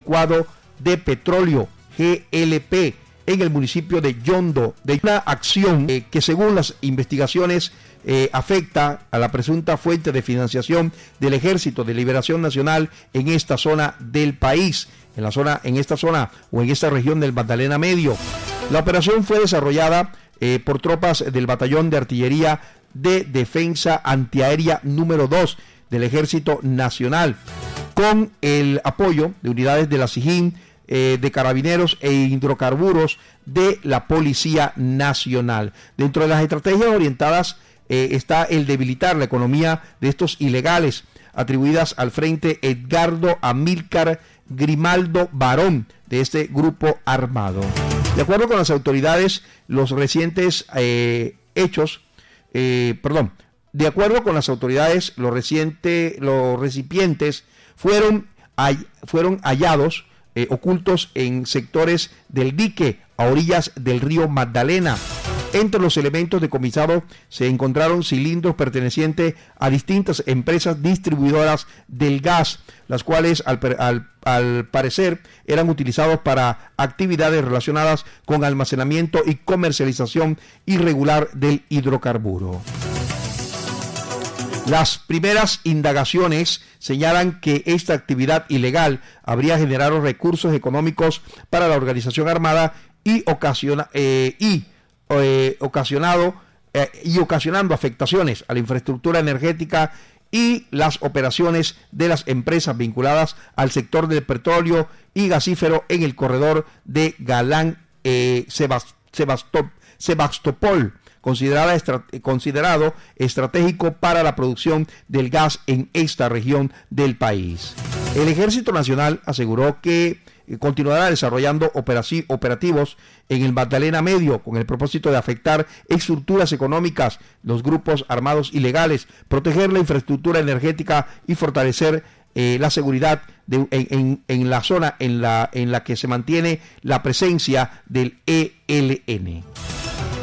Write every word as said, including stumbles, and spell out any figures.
licuado de petróleo, G L P, en el municipio de Yondo, de una acción eh, que según las investigaciones eh, afecta a la presunta fuente de financiación del Ejército de Liberación Nacional en esta zona del país, en la zona, en esta zona o en esta región del Magdalena Medio. La operación fue desarrollada eh, por tropas del Batallón de Artillería de Defensa Antiaérea número dos del Ejército Nacional, con el apoyo de unidades de la SIJIN, eh, de Carabineros e Hidrocarburos de la Policía Nacional. Dentro de las estrategias orientadas eh, está el debilitar la economía de estos ilegales, atribuidas al Frente Edgardo Amílcar Grimaldo Barón, de este grupo armado. De acuerdo con las autoridades, los recientes eh, hechos, eh, perdón, de acuerdo con las autoridades, los recientes, los recipientes fueron, hay, fueron hallados eh, ocultos en sectores del dique a orillas del río Magdalena. Entre los elementos decomisados se encontraron cilindros pertenecientes a distintas empresas distribuidoras del gas, las cuales al, al, al parecer eran utilizados para actividades relacionadas con almacenamiento y comercialización irregular del hidrocarburo. Las primeras indagaciones señalan que esta actividad ilegal habría generado recursos económicos para la organización armada y, ocasiona, eh, y eh, ocasionado eh, y ocasionando afectaciones a la infraestructura energética y las operaciones de las empresas vinculadas al sector del petróleo y gasífero en el corredor de Galán eh, Sebast- Sebastop- Sebastopol, considerada estra- considerado estratégico para la producción del gas en esta región del país. El Ejército Nacional aseguró que continuará desarrollando operaci- operativos en el Magdalena Medio con el propósito de afectar estructuras económicas, los grupos armados ilegales, proteger la infraestructura energética y fortalecer eh, la seguridad de, en, en, en la zona en la, en la que se mantiene la presencia del E L N.